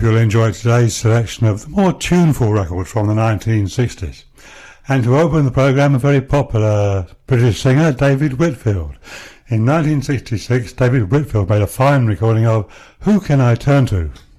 hope you'll enjoy today's selection of the more tuneful records from the 1960s. And to open the programme, a very popular British singer, David Whitfield. In 1966, David Whitfield made a fine recording of Who Can I Turn To?